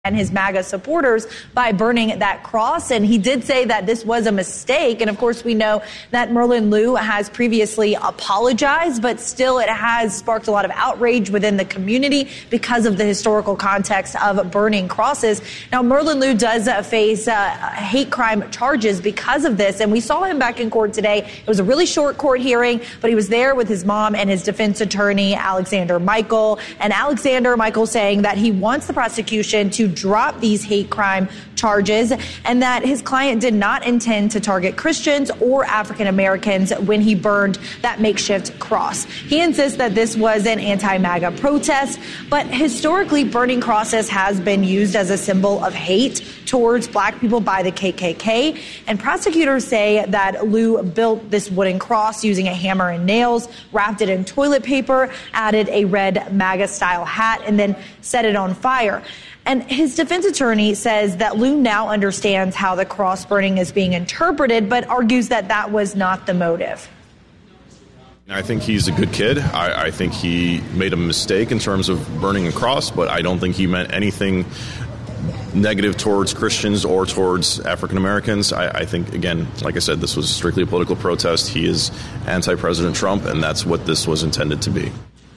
and his MAGA supporters by burning that cross. And he did say that this was a mistake. And of course, we know that Merlin Liu has previously apologized, but still it has sparked a lot of outrage within the community because of the historical context of burning crosses. Now, Merlin Liu does face hate crime charges because of this. And we saw him back in court today. It was a really short court hearing, but he was there with his mom and his defense attorney, Alexander Michael. And Alexander Michael saying that he wants the prosecution to drop these hate crime charges and that his client did not intend to target Christians or African Americans when he burned that makeshift cross. He insists that this was an anti-MAGA protest, but historically burning crosses has been used as a symbol of hate towards black people by the KKK. And prosecutors say that Liu built this wooden cross using a hammer and nails, wrapped it in toilet paper, added a red MAGA-style hat, and then set it on fire. And his defense attorney says that Liu now understands how the cross burning is being interpreted, but argues that that was not the motive. I think he's a good kid. I think he made a mistake in terms of burning a cross, but I don't think he meant anything negative towards Christians or towards African Americans. I think, again, like I said, this was strictly a political protest. He is anti-President Trump, and that's what this was intended to be.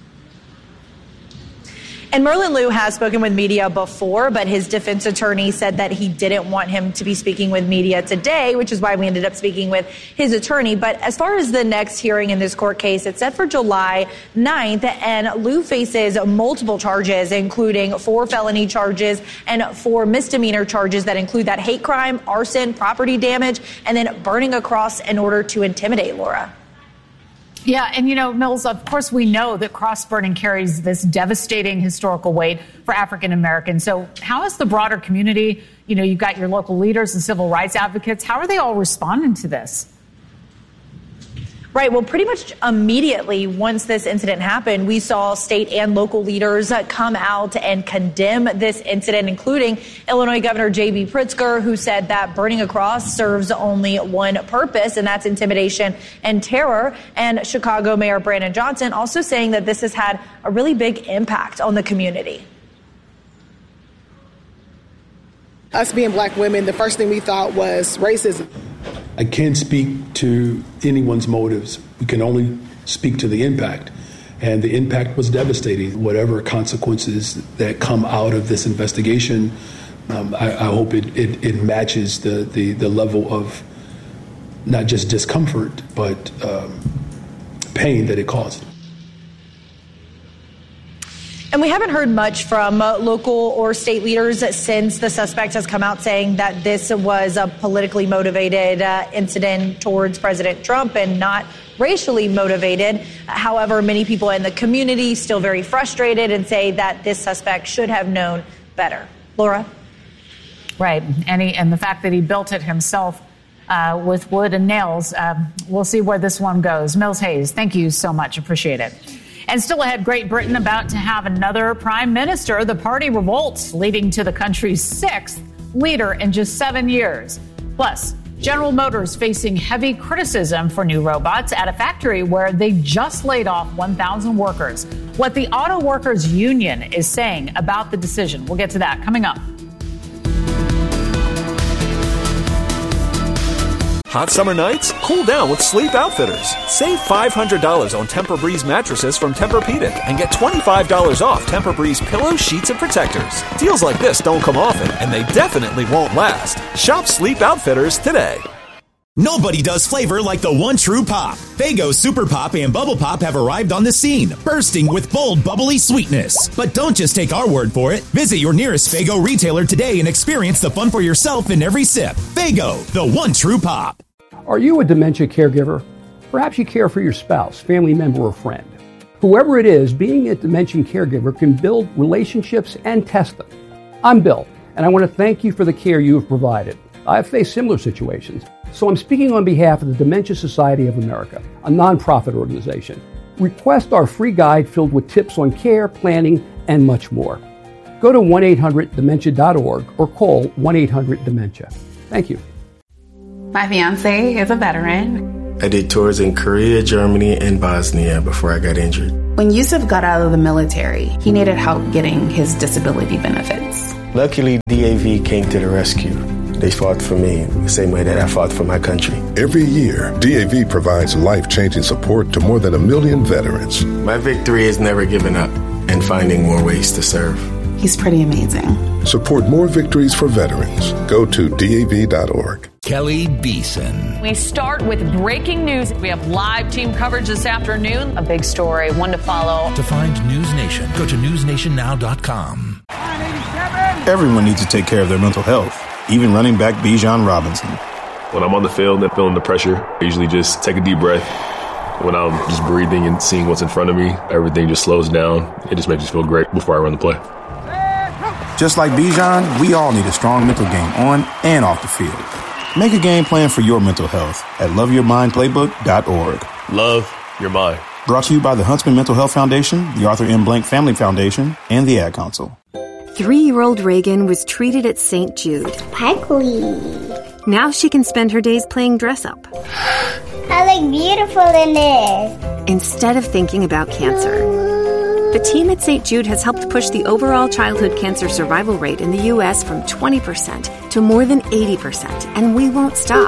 And Merlin Liu has spoken with media before, but his defense attorney said that he didn't want him to be speaking with media today, which is why we ended up speaking with his attorney. But as far as the next hearing in this court case, it's set for July 9th, and Liu faces multiple charges, including 4 felony charges and 4 misdemeanor charges that include that hate crime, arson, property damage, and then burning a cross in order to intimidate, Laura. Yeah, and Mills, of course, we know that cross burning carries this devastating historical weight for African Americans. So how is the broader community, you've got your local leaders and civil rights advocates, how are they all responding to this? Right. Well, pretty much immediately once this incident happened, we saw state and local leaders come out and condemn this incident, including Illinois Governor J.B. Pritzker, who said that burning a cross serves only one purpose, and that's intimidation and terror. And Chicago Mayor Brandon Johnson also saying that this has had a really big impact on the community. Us being black women, the first thing we thought was racism. I can't speak to anyone's motives. We can only speak to the impact. And the impact was devastating. Whatever consequences that come out of this investigation, I hope it matches the level of not just discomfort, but pain that it caused. And we haven't heard much from local or state leaders since the suspect has come out saying that this was a politically motivated incident towards President Trump and not racially motivated. However, many people in the community still very frustrated and say that this suspect should have known better. Laura? Right. And the fact that he built it himself with wood and nails, we'll see where this one goes. Mills Hayes, thank you so much. Appreciate it. And still ahead, Great Britain about to have another prime minister. The party revolts, leading to the country's 6th leader in just 7 years. Plus, General Motors facing heavy criticism for new robots at a factory where they just laid off 1,000 workers. What the Auto Workers Union is saying about the decision. We'll get to that coming up. Hot summer nights? Cool down with Sleep Outfitters. Save $500 on Tempur-Breeze mattresses from Tempur-Pedic and get $25 off Tempur-Breeze pillows, sheets, and protectors. Deals like this don't come often, and they definitely won't last. Shop Sleep Outfitters today. Nobody does flavor like the one true pop. Faygo Super Pop and Bubble Pop have arrived on the scene, bursting with bold, bubbly sweetness. But don't just take our word for it. Visit your nearest Faygo retailer today and experience the fun for yourself in every sip. Faygo, the one true pop. Are you a dementia caregiver? Perhaps you care for your spouse, family member, or friend. Whoever it is, being a dementia caregiver can build relationships and test them. I'm Bill, and I want to thank you for the care you have provided. I've faced similar situations. So I'm speaking on behalf of the Dementia Society of America, a nonprofit organization. Request our free guide filled with tips on care, planning, and much more. Go to 1-800-DEMENTIA.org or call 1-800-DEMENTIA. Thank you. My fiance is a veteran. I did tours in Korea, Germany, and Bosnia before I got injured. When Yusuf got out of the military, he needed help getting his disability benefits. Luckily, DAV came to the rescue. They fought for me the same way that I fought for my country. Every year, DAV provides life-changing support to more than 1 million veterans. My victory is never giving up and finding more ways to serve. He's pretty amazing. Support more victories for veterans. Go to DAV.org. Kelly Beeson. We start with breaking news. We have live team coverage this afternoon. A big story, one to follow. To find News Nation, go to newsnationnow.com. Everyone needs to take care of their mental health, even running back Bijan Robinson. When I'm on the field and feeling the pressure, I usually just take a deep breath. When I'm just breathing and seeing what's in front of me, everything just slows down. It just makes me feel great before I run the play. Just like Bijan, we all need a strong mental game on and off the field. Make a game plan for your mental health at loveyourmindplaybook.org. Love your mind. Brought to you by the Huntsman Mental Health Foundation, the Arthur M. Blank Family Foundation, and the Ad Council. 3-year-old Reagan was treated at St. Jude. Hi, Queen. Now she can spend her days playing dress-up. I look beautiful in this. Instead of thinking about cancer. The team at St. Jude has helped push the overall childhood cancer survival rate in the U.S. from 20% to more than 80%, and we won't stop.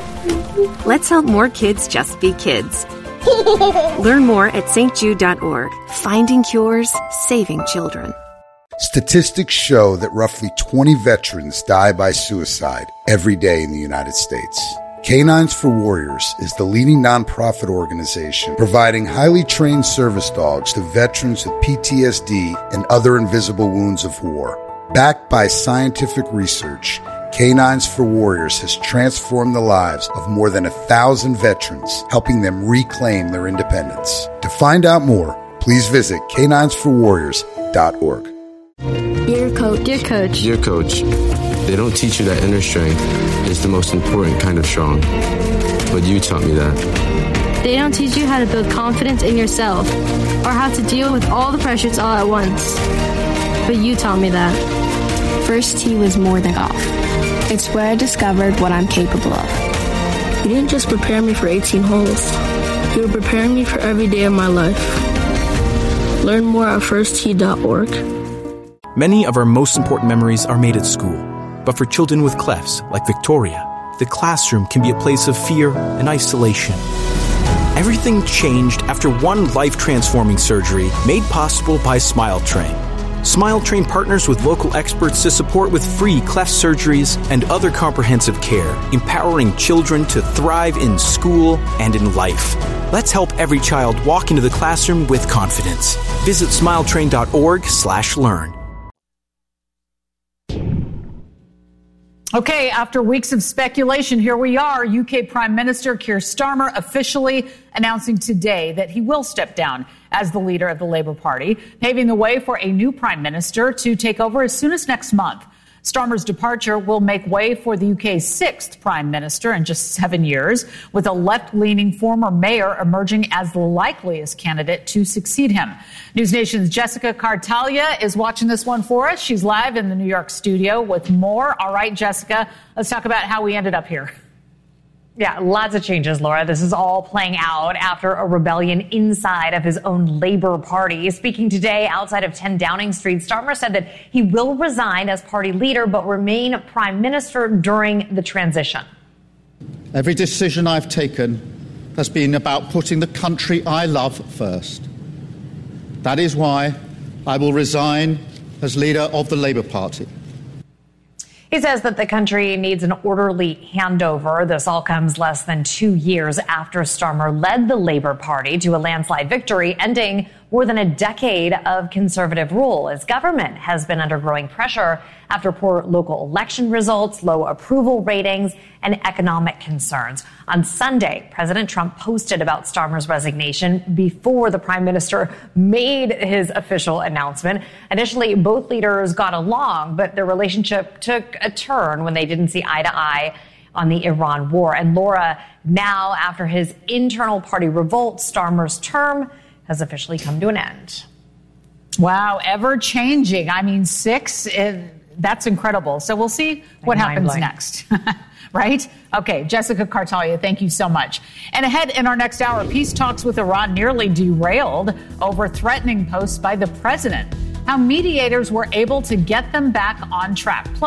Let's help more kids just be kids. Learn more at stjude.org. Finding cures, saving children. Statistics show that roughly 20 veterans die by suicide every day in the United States. Canines for Warriors is the leading nonprofit organization providing highly trained service dogs to veterans with PTSD and other invisible wounds of war. Backed by scientific research, Canines for Warriors has transformed the lives of more than 1,000 veterans, helping them reclaim their independence. To find out more, please visit caninesforwarriors.org. Dear Coach. Dear Coach. Dear Coach, they don't teach you that inner strength is the most important kind of strong. But you taught me that. They don't teach you how to build confidence in yourself or how to deal with all the pressures all at once. But you taught me that. First tee was more than golf. It's where I discovered what I'm capable of. You didn't just prepare me for 18 holes. You were preparing me for every day of my life. Learn more at firsttee.org. Many of our most important memories are made at school. But for children with clefts, like Victoria, the classroom can be a place of fear and isolation. Everything changed after one life-transforming surgery made possible by SmileTrain. SmileTrain partners with local experts to support with free cleft surgeries and other comprehensive care, empowering children to thrive in school and in life. Let's help every child walk into the classroom with confidence. Visit smiletrain.org/learn. Okay, after weeks of speculation, here we are. UK Prime Minister Keir Starmer officially announcing today that he will step down as the leader of the Labour Party, paving the way for a new Prime Minister to take over as soon as next month. Starmer's departure will make way for the UK's 6th Prime Minister in just 7 years, with a left-leaning former mayor emerging as the likeliest candidate to succeed him. News Nation's Jessica Cartalia is watching this one for us. She's live in the New York studio with more. All right, Jessica, let's talk about how we ended up here. Yeah, lots of changes, Laura. This is all playing out after a rebellion inside of his own Labour Party. Speaking today outside of 10 Downing Street, Starmer said that he will resign as party leader but remain Prime Minister during the transition. Every decision I've taken has been about putting the country I love first. That is why I will resign as leader of the Labour Party. He says that the country needs an orderly handover. This all comes less than 2 years after Starmer led the Labour Party to a landslide victory, ending more than a decade of Conservative rule. His government has been under growing pressure after poor local election results, low approval ratings, and economic concerns. On Sunday, President Trump posted about Starmer's resignation before the prime minister made his official announcement. Initially, both leaders got along, but their relationship took a turn when they didn't see eye to eye on the Iran war. And Laura, now after his internal party revolt, Starmer's term has officially come to an end. Wow, ever changing. I mean, 6, that's incredible. So we'll see what happens next. Right? Okay, Jessica Cartalia, thank you so much. And ahead in our next hour, peace talks with Iran nearly derailed over threatening posts by the president. how mediators were able to get them back on track. Plus,